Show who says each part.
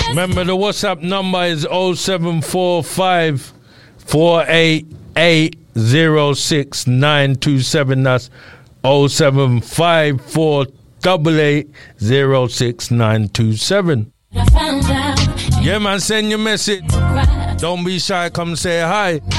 Speaker 1: Remember the WhatsApp number is 0745 488 06927. That's 075 488 06927. Yeah, man, send your message. Don't be shy, come say hi.